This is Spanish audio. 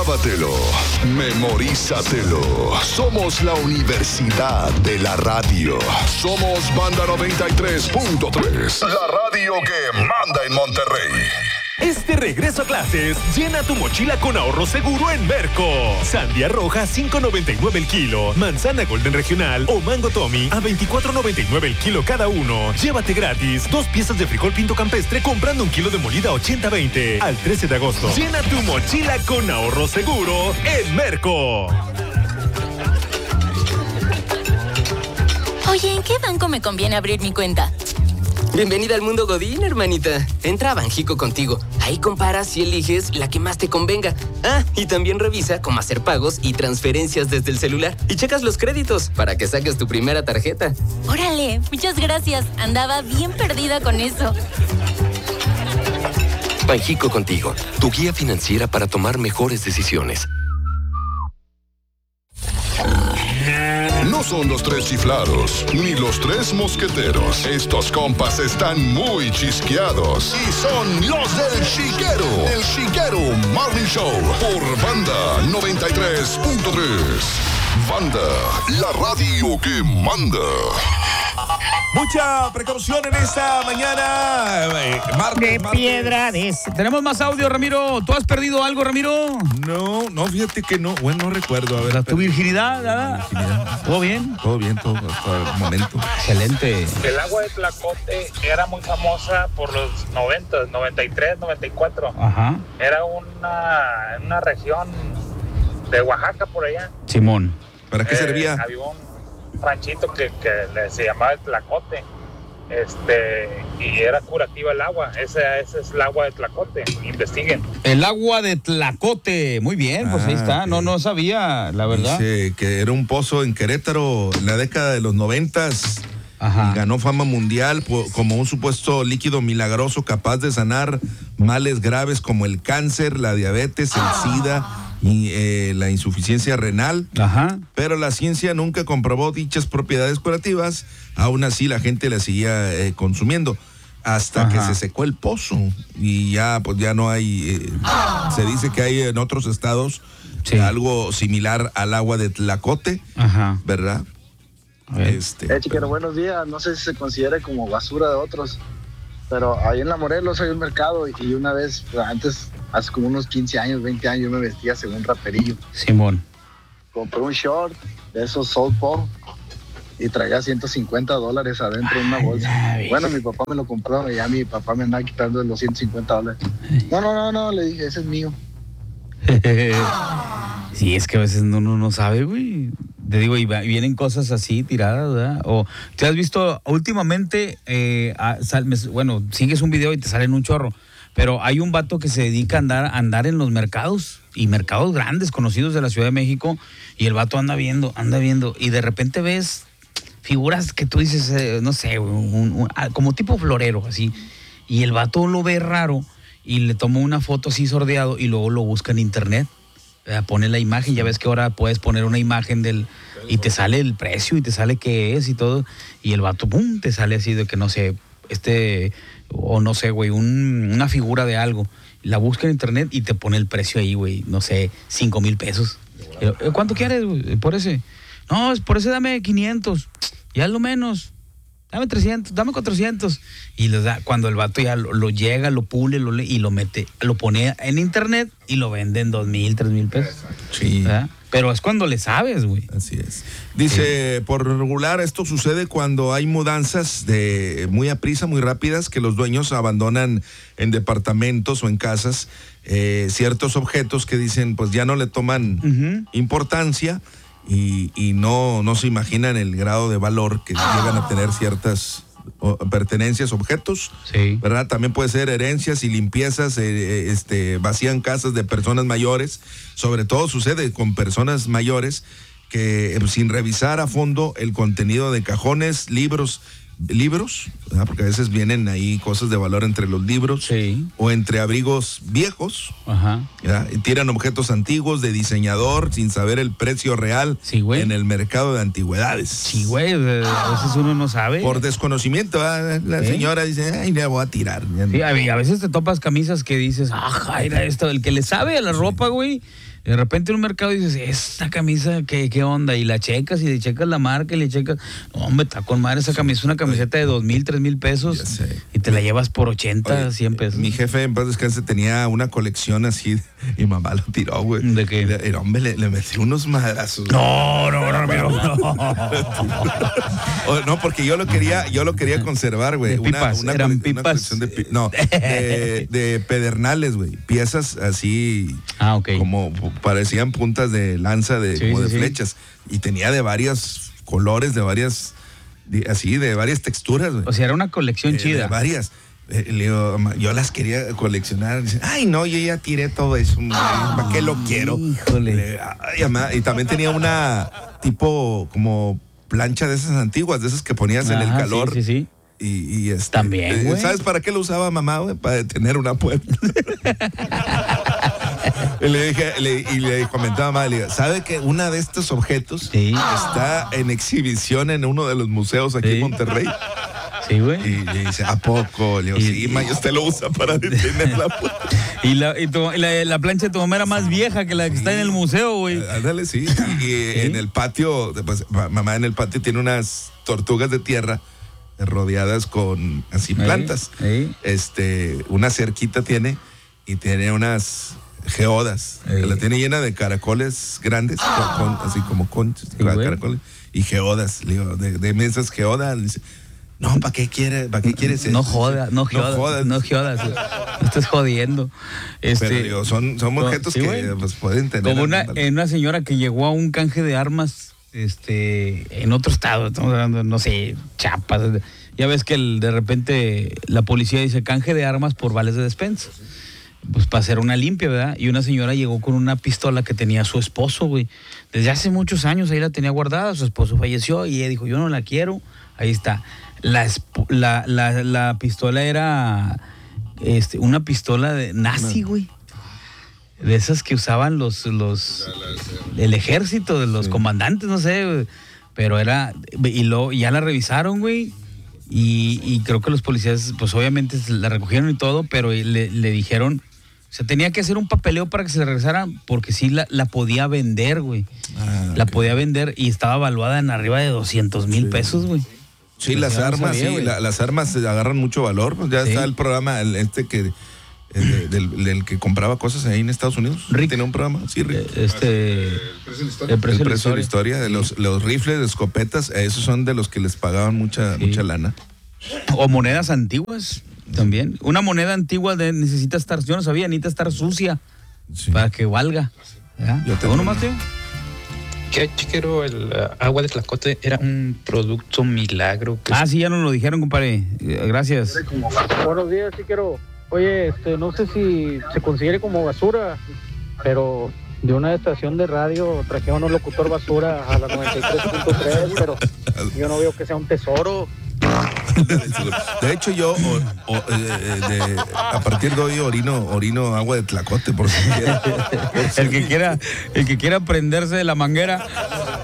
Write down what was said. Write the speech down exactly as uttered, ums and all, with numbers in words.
Grábatelo, memorízatelo. Somos la Universidad de la Radio. Somos Banda noventa y tres punto tres. La radio que manda en Monterrey. Este regreso a clases, llena tu mochila con ahorro seguro en Merco. Sandía roja, cinco noventa y nueve el kilo. Manzana Golden Regional o Mango Tommy a veinticuatro noventa y nueve el kilo cada uno. Llévate gratis dos piezas de frijol pinto campestre comprando un kilo de molida ochenta veinte. Al trece de agosto. Llena tu mochila con ahorro seguro en Merco. Oye, ¿en qué banco me conviene abrir mi cuenta? Bienvenida al mundo Godín, hermanita. Entra a Banjico contigo. Ahí comparas y eliges la que más te convenga. Ah, y también revisa cómo hacer pagos y transferencias desde el celular. Y checas los créditos para que saques tu primera tarjeta. Órale, muchas gracias. Andaba bien perdida con eso. Banjico contigo, tu guía financiera para tomar mejores decisiones. No son los tres chiflados, ni los tres mosqueteros. Estos compas están muy chisqueados. Y son los del Chiquero. El Chiquero Morning Show. Por Banda noventa y tres punto tres. Banda, la radio que manda. Mucha precaución en esta mañana. Eh, martes, de martes. piedra de... Tenemos más audio, Ramiro. ¿Tú has perdido algo, Ramiro? No, no, fíjate que no. Bueno, no recuerdo. A ver, ¿Tu virginidad, nada? virginidad. ¿Todo bien? Todo bien, todo hasta el momento. Excelente. El agua de Tlacote era muy famosa por los noventa, noventa y tres, noventa y cuatro. Ajá. Era una, una región de Oaxaca por allá. Simón. ¿Para qué Eh, servía? Había un ranchito que, que le- se llamaba el Tlacote. Este, y era curativa el agua. Ese, ese es el agua de Tlacote. Investiguen. El agua de Tlacote. Muy bien, pues Ah, ahí está. ok. No, no sabía, la verdad. Dice que era un pozo en Querétaro en la década de los noventas. Ajá. Y ganó fama mundial po- como un supuesto líquido milagroso capaz de sanar males graves como el cáncer, la diabetes, el SIDA y eh, la insuficiencia renal. Ajá. Pero la ciencia nunca comprobó dichas propiedades curativas. Aún así la gente la seguía eh, consumiendo hasta Ajá. que se secó el pozo y ya pues ya no hay. Eh, se dice que hay en otros estados Sí. algo similar al agua de Tlacote, Ajá. ¿verdad? A ver. Este. Eh, chiquero, buenos días. No sé si se considere como basura de otros, pero ahí en La Morelos hay un mercado y una vez, pues, antes, hace como unos quince años, veinte años, yo me vestía según raperillo. Simón. Compré un short de esos Soul Paul y traía ciento cincuenta dólares adentro de una bolsa. la bestia. Bueno, mi papá me lo compró y ya mi papá me andaba quitando los ciento cincuenta dólares. No, no, no, no, le dije, ese es mío. Sí, es que a veces uno no, no sabe, güey. Te digo, y va- y vienen cosas así tiradas, ¿verdad? O te has visto últimamente, eh, a- sal- me- bueno, sigues un video y te salen un chorro, pero hay un vato que se dedica a andar, a andar en los mercados, y mercados grandes, conocidos de la Ciudad de México, y el vato anda viendo, anda viendo, y de repente ves figuras que tú dices, eh, no sé, un- un- ah, como tipo florero, así, y el vato lo ve raro, y le tomó una foto así sordeado, y luego lo busca en internet. Eh, pone la imagen, ya ves que ahora puedes poner una imagen del y te sale el precio y te sale qué es y todo, y el vato, pum, te sale así de que no sé, este, o no sé, güey, un- una figura de algo, la busca en internet y te pone el precio ahí, güey, no sé, cinco mil pesos. Eh, ¿Cuánto quieres, güey, por ese? No, es por ese dame quinientos, ya es lo menos. Dame trescientos, dame cuatrocientos. Y les da, cuando el vato ya lo, lo llega, lo pule lo, le- y lo mete, lo pone en internet y lo vende en dos mil, tres mil pesos. Sí. ¿Verdad? Pero es cuando le sabes, güey. Así es. Dice, por regular esto sucede cuando hay mudanzas de muy a prisa, muy rápidas, que los dueños abandonan en departamentos o en casas eh, ciertos objetos que dicen, pues ya no le toman Ujú. importancia y, y no, no se imaginan el grado de valor que llegan a tener ciertas o, pertenencias, objetos. Sí. ¿Verdad? También puede ser herencias y limpiezas, eh, este, vacían casas de personas mayores. Sobre todo sucede con personas mayores que eh, sin revisar a fondo el contenido de cajones, libros, libros, ¿verdad? Porque a veces vienen ahí cosas de valor entre los libros Sí. o entre abrigos viejos. Ajá. ¿verdad? Y tiran objetos antiguos de diseñador sin saber el precio real Sí, güey. en el mercado de antigüedades. Sí, güey, eh, a veces uno no sabe. Por desconocimiento, ¿verdad? La ¿Sí? señora dice, ay, le voy a tirar. Sí, a a veces te topas camisas que dices, ah, era esto, el que le sabe a la ropa, güey, Y de repente en un mercado dices, esta camisa, ¿qué, qué onda? Y la checas y le checas la marca y le checas. No, hombre, está con madre esa camisa, una camiseta de dos mil, tres mil pesos. Y te la llevas por ochenta, cien pesos. Mi jefe en paz descanse tenía una colección así y mamá lo tiró, güey. ¿De qué? El hombre le, le metió unos madrazos. No, no, no, no, no. No, porque yo lo quería, yo lo quería conservar, güey. De pipas, una, una, eran una pipas. colección de pi- no, de, de pedernales, güey. Piezas así, ah, okay. como parecían puntas de lanza, de, sí, como sí, de flechas. Sí. Y tenía de varios colores, de varias, de, así, de varias texturas, güey. O sea, era una colección eh, chida. De varias. Eh, le digo, yo las quería coleccionar. Dice, ay, no, yo ya tiré todo eso. ¿Para qué lo quiero? Híjole. Le, ay, ama, y también tenía una tipo como plancha de esas antiguas, de esas que ponías Ajá, en el calor. Sí, sí, sí. Y, y este, También, güey. ¿sabes para qué lo usaba mamá, güey? Para detener una puerta. y le dije, le, y le comentaba a mamá, le digo, ¿sabe que una de estos objetos sí. está en exhibición en uno de los museos aquí sí. en Monterrey? Sí, güey. Y le dice, ¿a poco? Le digo, y, sí, ma, y usted lo usa para detener la puerta. Y, la, y, tu, y la, la plancha de tu mamá era más vieja que la que sí. está en el museo, güey. Ándale, sí. Y, y ¿sí? en el patio, pues, mamá en el patio tiene unas tortugas de tierra rodeadas con así plantas. ¿Sí? Este, una cerquita tiene y tiene unas geodas. ¿Sí? Que la tiene llena de caracoles grandes, con, con, así como conchas, ¿sí, caracoles y geodas. Le digo, de, de esas geodas. Dice, no, ¿para qué quiere, para qué quieres eso? No jodas, no jodas, no jodas, no jodas, no estás jodiendo. Este, Pero digo, son, son objetos sí, que bueno. pues, pueden tener. Como una, una señora que llegó a un canje de armas, este, en otro estado, estamos hablando, no sé, Chiapas. Ya ves que el, de repente la policía dice canje de armas por vales de despensa. Pues para hacer una limpia, ¿verdad? Y una señora llegó con una pistola que tenía su esposo, güey. Desde hace muchos años ahí la tenía guardada, su esposo falleció y ella dijo, yo no la quiero. Ahí está. La, la, la, la pistola era este, una pistola de nazi, güey. De esas que usaban los, los el ejército, de los sí. comandantes, no sé, güey. Pero era, y lo, ya la revisaron, güey. Y, y creo que los policías, pues obviamente la recogieron y todo, pero le, le dijeron, o sea, tenía que hacer un papeleo para que se le regresara, porque sí la, la podía vender, güey. Ah, la okay. podía vender y estaba evaluada en arriba de doscientos mil sí. pesos, güey. Sí, pues las armas, sabía, sí, la, las armas agarran mucho valor. Pues ya sí. está el programa, el, este que, el, del, del que compraba cosas ahí en Estados Unidos. Rick. Tenía un programa, sí, Rick. Este, el precio de la historia. El precio, el precio de la historia, de los, los rifles, de escopetas, esos son de los que les pagaban mucha, sí. mucha lana. O monedas antiguas también. Una moneda antigua de, necesita estar, yo no sabía, necesita estar sucia sí. para que valga. ¿Ya? Yo tengo uno más, tío. Que chiquero, el uh, agua de Tlacote era un producto milagro. Que... Ah, sí, ya nos lo dijeron, compadre. Gracias. Buenos días, chiquero. Oye, este, no sé si se considere como basura, pero de una estación de radio trajeron un locutor basura a la noventa y tres punto tres, pero yo no veo que sea un tesoro. De hecho, yo o, o, eh, de, a partir de hoy orino, orino agua de Tlacote por si quiera. El que quiera, el que quiera prenderse de la manguera.